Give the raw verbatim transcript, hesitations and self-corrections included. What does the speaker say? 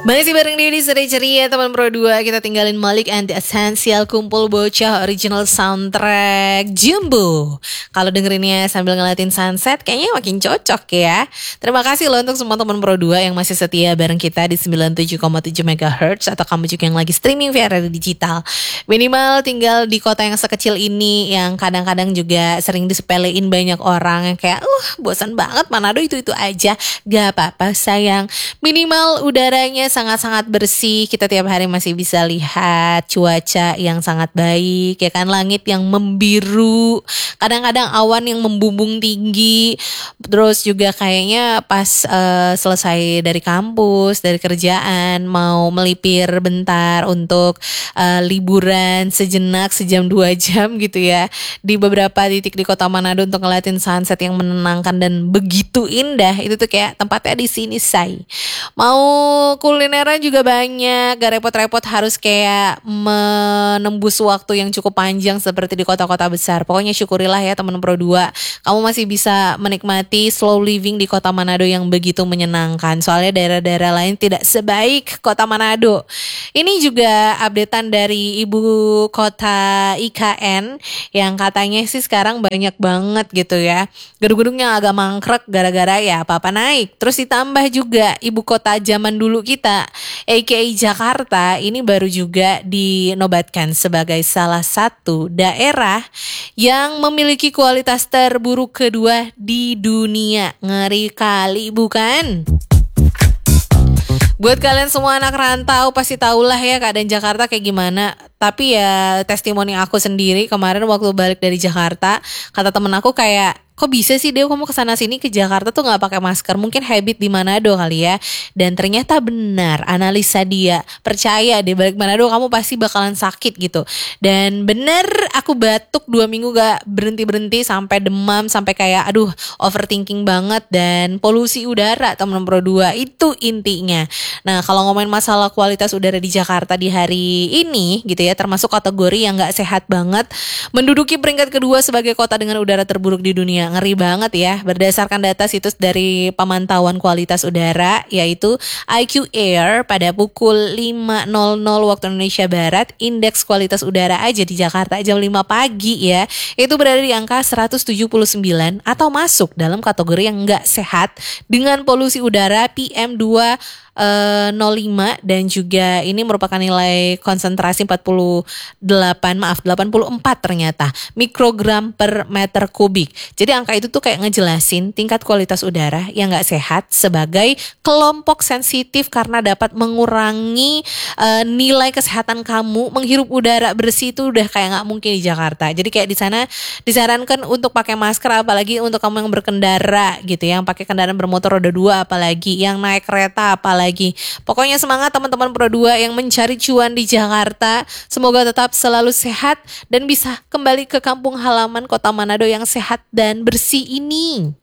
Masih bareng dia di Serai Ceria teman Pro dua. Kita tinggalin Malik and the Essential, kumpul bocah original soundtrack Jumbo. Kalau dengerinnya sambil ngeliatin sunset kayaknya makin cocok ya. Terima kasih loh untuk semua teman Pro dua yang masih setia bareng kita di sembilan puluh tujuh koma tujuh megahertz, atau kamu juga yang lagi streaming via radio digital. Minimal tinggal di kota yang sekecil ini yang kadang-kadang juga sering disepelein banyak orang yang kayak uh bosan banget Manado itu-itu aja. Gak apa-apa sayang, minimal udaranya sangat-sangat bersih. Kita tiap hari masih bisa lihat cuaca yang sangat baik, ya kan, langit yang membiru, kadang-kadang awan yang membumbung tinggi. Terus juga kayaknya pas uh, selesai dari kampus, dari kerjaan, mau melipir bentar untuk uh, liburan sejenak, sejam dua jam gitu ya, di beberapa titik di kota Manado untuk ngeliatin sunset yang menenangkan dan begitu indah. Itu tuh kayak tempatnya di sini say. Mau kulineran juga banyak, gak repot-repot harus kayak menembus waktu yang cukup panjang seperti di kota-kota besar. Pokoknya syukurilah ya teman Pro dua, kamu masih bisa menikmati slow living di kota Manado yang begitu menyenangkan. Soalnya daerah-daerah lain tidak sebaik kota Manado. Ini juga updatean dari ibu kota I K N yang katanya sih sekarang banyak banget gitu ya gedung-gedung yang agak mangkrek gara-gara ya apa-apa naik. Terus ditambah juga ibu kota zaman dulu kita, A K A Jakarta, ini baru juga dinobatkan sebagai salah satu daerah yang memiliki kualitas terburuk kedua di dunia. Ngeri kali bukan? Buat kalian semua anak rantau pasti tahulah ya keadaan Jakarta kayak gimana. Tapi ya testimoni aku sendiri kemarin waktu balik dari Jakarta, kata temen aku kayak, kok bisa sih dia kamu kesana sini ke Jakarta tuh nggak pakai masker? Mungkin habit di Manado kali ya. Dan ternyata benar analisa dia. Percaya deh, balik Manado kamu pasti bakalan sakit gitu. Dan bener aku batuk dua minggu gak berhenti berhenti sampai demam, sampai kayak aduh overthinking banget, dan polusi udara teman Pro dua itu intinya. Nah kalau ngomongin masalah kualitas udara di Jakarta di hari ini gitu ya, termasuk kategori yang nggak sehat banget, menduduki peringkat kedua sebagai kota dengan udara terburuk di dunia. Ngeri banget ya, berdasarkan data situs dari pemantauan kualitas udara yaitu I Q Air pada pukul lima nol nol waktu Indonesia Barat, indeks kualitas udara aja di Jakarta jam lima pagi ya, itu berada di angka seratus tujuh puluh sembilan atau masuk dalam kategori yang nggak sehat dengan polusi udara P M dua nol lima, dan juga ini merupakan nilai konsentrasi empat puluh delapan maaf delapan puluh empat ternyata mikrogram per meter kubik. Jadi angka itu tuh kayak ngejelasin tingkat kualitas udara yang gak sehat sebagai kelompok sensitif karena dapat mengurangi uh, nilai kesehatan kamu. Menghirup udara bersih itu udah kayak gak mungkin di Jakarta. Jadi kayak di sana disarankan untuk pakai masker, apalagi untuk kamu yang berkendara gitu ya, yang pakai kendaraan bermotor roda dua, apalagi yang naik kereta, apalagi lagi. Pokoknya semangat teman-teman Pro dua yang mencari cuan di Jakarta. Semoga tetap selalu sehat dan bisa kembali ke kampung halaman kota Manado yang sehat dan bersih ini.